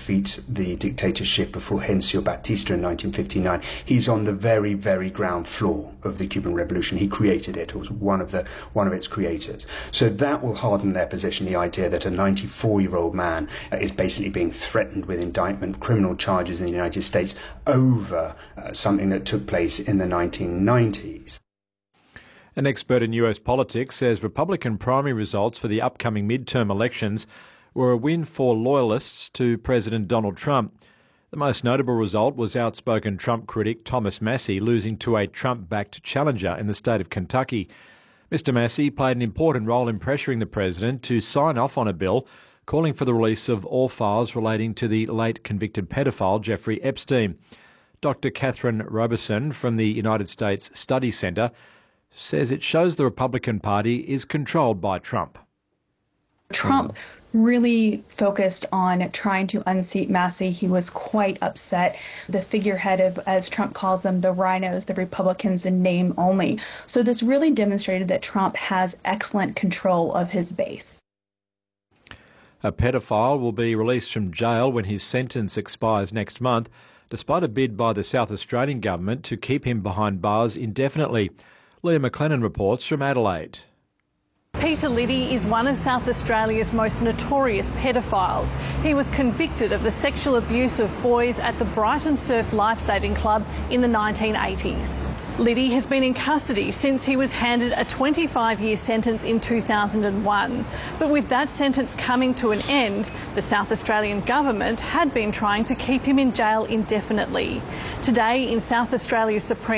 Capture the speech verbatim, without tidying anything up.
defeat the dictatorship of Fulgencio Batista in nineteen fifty-nine. He's on the very, very ground floor of the Cuban Revolution. He created it. He was one of the one of its creators. So that will harden their position, the idea that a ninety-four-year-old man is basically being threatened with indictment, criminal charges in the United States over uh, something that took place in the nineteen nineties. An expert in U S politics says Republican primary results for the upcoming midterm elections were a win for loyalists to President Donald Trump. The most notable result was outspoken Trump critic Thomas Massie losing to a Trump-backed challenger in the state of Kentucky. Mister Massie played an important role in pressuring the president to sign off on a bill calling for the release of all files relating to the late convicted pedophile Jeffrey Epstein. Doctor Catherine Roberson from the United States Study Centre says it shows the Republican Party is controlled by Trump. Trump really focused on trying to unseat Massie. He was quite upset. The figurehead of, as Trump calls them, the rhinos, the Republicans in name only. So this really demonstrated that Trump has excellent control of his base. A pedophile will be released from jail when his sentence expires next month, despite a bid by the South Australian government to keep him behind bars indefinitely. Leah McLennan reports from Adelaide. Peter Liddy is one of South Australia's most notorious pedophiles. He was convicted of the sexual abuse of boys at the Brighton Surf Lifesaving Club in the nineteen eighties. Liddy has been in custody since he was handed a twenty-five-year sentence in two thousand one. But with that sentence coming to an end, the South Australian government had been trying to keep him in jail indefinitely. Today, in South Australia's Supreme